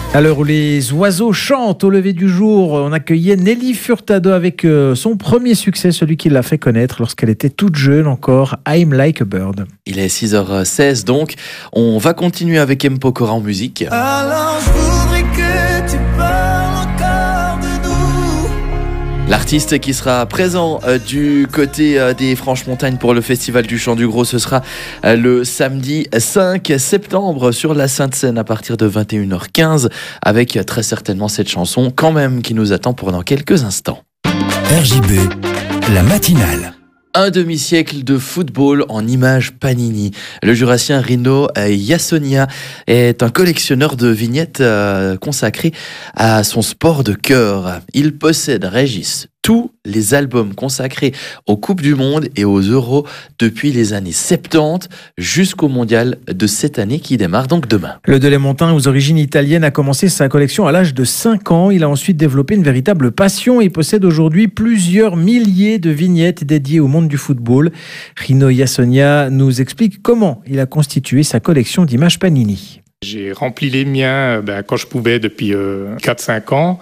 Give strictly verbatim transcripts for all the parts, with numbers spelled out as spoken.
À l'heure où les oiseaux chantent au lever du jour, on accueillait Nelly Furtado avec son premier succès, celui qui l'a fait connaître lorsqu'elle était toute jeune encore, I'm Like a Bird. Il est six heures seize donc, on va continuer avec M. Pokora en musique. Alors je voudrais que tu parles encore de nous. L'artiste qui sera présent euh, du côté euh, des Franches-Montagnes pour le Festival du Chant du Gros, ce sera euh, le samedi cinq septembre sur la Sainte-Seine à partir de vingt et une heures quinze avec euh, très certainement cette chanson quand même qui nous attend pour dans quelques instants. R J B, la matinale. Un demi-siècle de football en images Panini. Le Jurassien Rino Iassonia est un collectionneur de vignettes euh, consacrées à son sport de cœur. Il possède, Régis, tous les albums consacrés aux Coupes du Monde et aux Euros depuis les années soixante-dix jusqu'au Mondial de cette année qui démarre donc demain. Le Delémontain, aux origines italiennes, a commencé sa collection à l'âge de cinq ans. Il a ensuite développé une véritable passion et possède aujourd'hui plusieurs milliers de vignettes dédiées au monde du football. Rino Iassonia nous explique comment il a constitué sa collection d'images Panini. J'ai rempli les miens ben, quand je pouvais depuis euh, quatre cinq ans.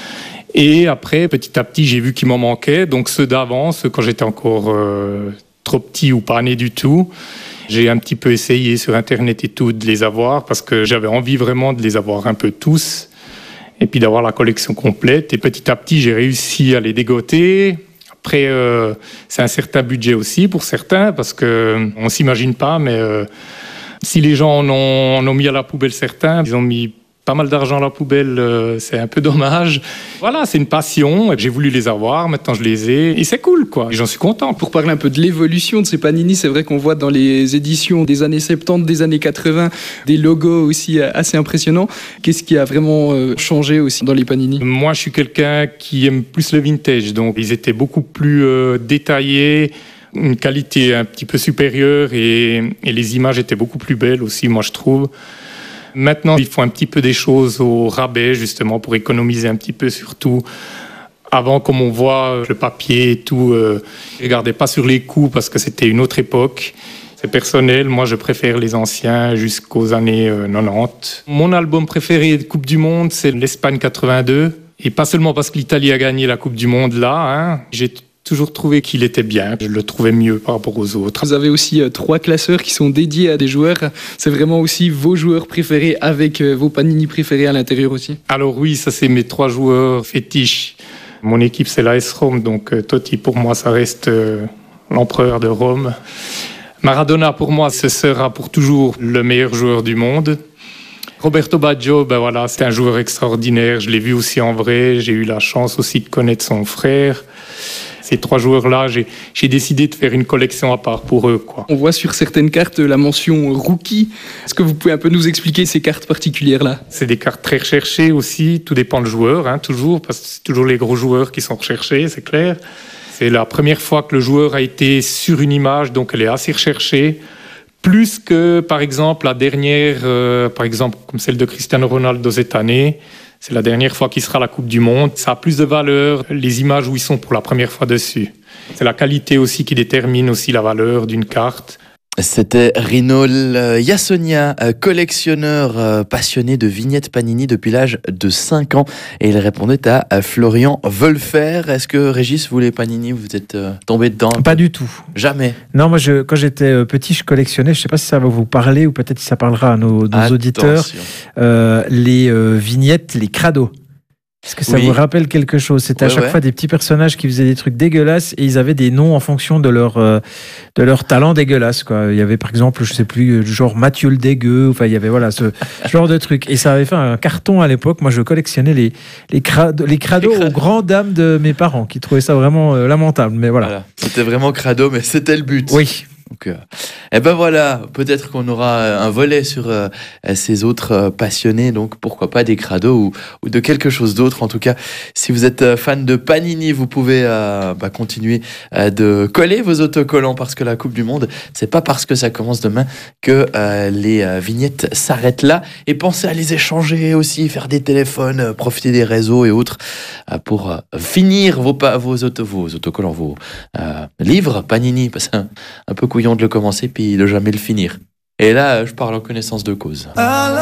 Et après, petit à petit, j'ai vu qu'il m'en manquait. Donc ceux d'avant, ceux quand j'étais encore euh, trop petit ou pas né du tout, j'ai un petit peu essayé sur Internet et tout de les avoir parce que j'avais envie vraiment de les avoir un peu tous et puis d'avoir la collection complète. Et petit à petit, j'ai réussi à les dégoter. Après, euh, c'est un certain budget aussi pour certains parce qu'on ne s'imagine pas, mais euh, si les gens en ont, en ont mis à la poubelle certains, ils ont mis pas mal d'argent à la poubelle, euh, c'est un peu dommage. Voilà, c'est une passion, j'ai voulu les avoir, maintenant je les ai, et c'est cool, quoi. Et j'en suis content. Pour parler un peu de l'évolution de ces Panini, c'est vrai qu'on voit dans les éditions des années soixante-dix, des années quatre-vingts, des logos aussi assez impressionnants. Qu'est-ce qui a vraiment changé aussi dans les Panini ? Moi, je suis quelqu'un qui aime plus le vintage, donc ils étaient beaucoup plus euh, détaillés, une qualité un petit peu supérieure, et, et les images étaient beaucoup plus belles aussi, moi je trouve. Maintenant, il faut un petit peu des choses au rabais, justement, pour économiser un petit peu sur tout. Avant, comme on voit, le papier et tout, euh, je ne regardais pas sur les coûts parce que c'était une autre époque. C'est personnel, moi je préfère les anciens jusqu'aux années euh, quatre-vingt-dix. Mon album préféré de Coupe du Monde, c'est l'Espagne quatre-vingt-deux. Et pas seulement parce que l'Italie a gagné la Coupe du Monde là, hein. J'ai toujours trouvé qu'il était bien. Je le trouvais mieux par rapport aux autres. Vous avez aussi euh, trois classeurs qui sont dédiés à des joueurs. C'est vraiment aussi vos joueurs préférés avec euh, vos Panini préférés à l'intérieur aussi. Alors oui, ça c'est mes trois joueurs fétiches. Mon équipe c'est l'A S Rome, donc euh, Totti pour moi ça reste euh, l'empereur de Rome. Maradona pour moi ce sera pour toujours le meilleur joueur du monde. Roberto Baggio, ben voilà, c'est un joueur extraordinaire. Je l'ai vu aussi en vrai. J'ai eu la chance aussi de connaître son frère. Ces trois joueurs-là, j'ai, j'ai décidé de faire une collection à part pour eux, quoi. On voit sur certaines cartes la mention rookie. Est-ce que vous pouvez un peu nous expliquer ces cartes particulières-là ? C'est des cartes très recherchées aussi. Tout dépend du joueur, hein, toujours, parce que c'est toujours les gros joueurs qui sont recherchés, c'est clair. C'est la première fois que le joueur a été sur une image, donc elle est assez recherchée. Plus que, par exemple, la dernière, euh, par exemple, comme celle de Cristiano Ronaldo cette année. C'est la dernière fois qu'il sera à la Coupe du Monde. Ça a plus de valeur, les images où ils sont pour la première fois dessus. C'est la qualité aussi qui détermine aussi la valeur d'une carte. C'était Rino Iassonia, collectionneur passionné de vignettes Panini depuis l'âge de cinq ans. Et il répondait à Florian Wolfer. Est-ce que Régis, vous les Panini, vous êtes tombé dedans ? Pas du tout. Jamais. Non, moi, je, quand j'étais petit, je collectionnais, je ne sais pas si ça va vous parler ou peut-être si ça parlera à nos, nos auditeurs, euh, les euh, vignettes, les crados. Est-ce que ça oui. vous rappelle quelque chose ? C'était ouais, à chaque ouais. fois des petits personnages qui faisaient des trucs dégueulasses et ils avaient des noms en fonction de leur, euh, de leur talent dégueulasse, quoi. Il y avait par exemple, je sais plus, genre Mathieu le dégueu, enfin il y avait voilà, ce genre de trucs. Et ça avait fait un carton à l'époque. Moi je collectionnais les, les, crado, les crados les crado. aux grandes dames de mes parents qui trouvaient ça vraiment euh, lamentable. Mais voilà. voilà. C'était vraiment crado, mais c'était le but. Oui. Donc, euh, et ben voilà, peut-être qu'on aura un volet sur euh, ces autres euh, passionnés, donc pourquoi pas des crados ou, ou de quelque chose d'autre. En tout cas, si vous êtes euh, fan de Panini, vous pouvez euh, bah, continuer euh, de coller vos autocollants parce que la Coupe du Monde, c'est pas parce que ça commence demain que euh, les euh, vignettes s'arrêtent là. Et pensez à les échanger aussi, faire des téléphones, euh, profiter des réseaux et autres euh, pour euh, finir vos, vos, auto, vos autocollants, vos euh, livres Panini, parce que un, un peu couillon de le commencer puis de jamais le finir. Et là, je parle en connaissance de cause.